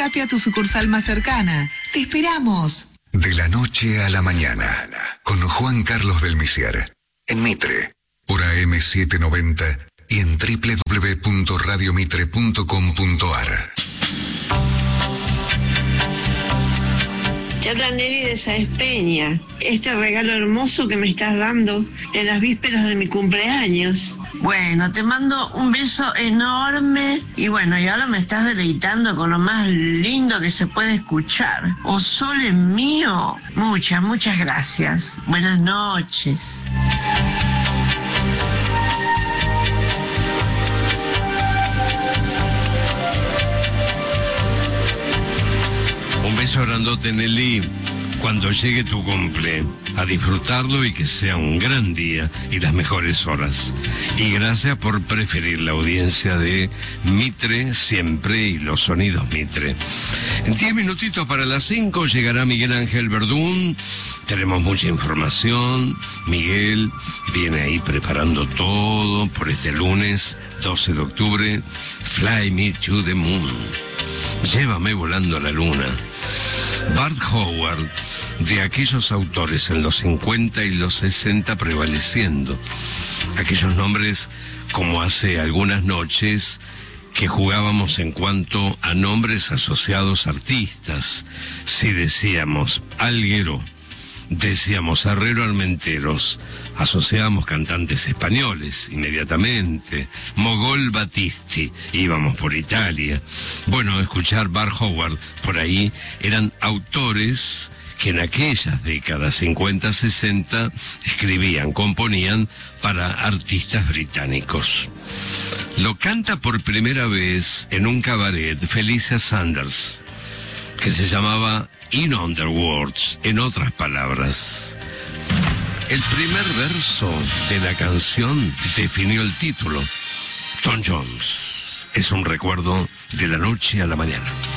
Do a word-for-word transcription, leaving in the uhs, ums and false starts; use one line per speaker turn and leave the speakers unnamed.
escape a tu sucursal más cercana. ¡Te esperamos!
De la noche a la mañana, con Juan Carlos del Misier, en Mitre, por A M setecientos noventa y en doble u doble u doble u punto radio mitre punto com punto a r.
Te habla Nelly de Sáenz Peña. Este regalo hermoso que me estás dando en las vísperas de mi cumpleaños. Bueno, te mando un beso enorme y bueno, y ahora me estás deleitando con lo más lindo que se puede escuchar. Oh, Sole mío, muchas, muchas gracias. Buenas noches.
Un beso grandote, Nelly. Cuando llegue tu cumple, a disfrutarlo y que sea un gran día y las mejores horas. Y gracias por preferir la audiencia de Mitre siempre y los sonidos Mitre. En diez minutitos para las cinco llegará Miguel Ángel Verdún. Tenemos mucha información. Miguel viene ahí preparando todo por este lunes doce de octubre. Fly me to the moon. Llévame volando a la luna. Bart Howard, de aquellos autores en los cincuenta y los sesenta prevaleciendo. Aquellos nombres como hace algunas noches que jugábamos en cuanto a nombres asociados a artistas. Si decíamos Alguero, decíamos Herrero Armenteros, asociábamos cantantes españoles inmediatamente. Mogol Battisti, íbamos por Italia. Bueno, escuchar Bart Howard por ahí eran autores que en aquellas décadas cincuenta sesenta escribían, componían para artistas británicos. Lo canta por primera vez en un cabaret Felicia Sanders, que se llamaba In Underwords, en otras palabras. El primer verso de la canción definió el título. Tom Jones. Es un recuerdo de la noche a la mañana.